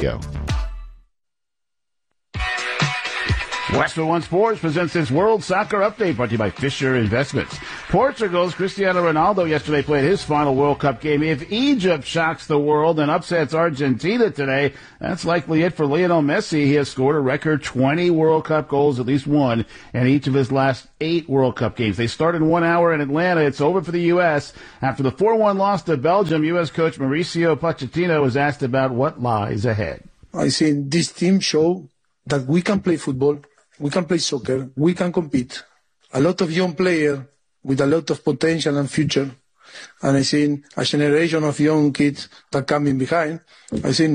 go. Westwood One Sports presents its World Soccer Update, brought to you by Fisher Investments. Portugal's Cristiano Ronaldo yesterday played his final World Cup game. If Egypt shocks the world and upsets Argentina today, that's likely it for Lionel Messi. He has scored a record 20 World Cup goals, at least one, in each of his last 8 World Cup games. They started 1 hour in Atlanta. It's over for the U.S. After the 4-1 loss to Belgium, U.S. coach Mauricio Pochettino was asked about what lies ahead. I think this team showed that we can play football. We can play soccer. We can compete. A lot of young players with a lot of potential and future. And I think a generation of young kids that coming behind. I think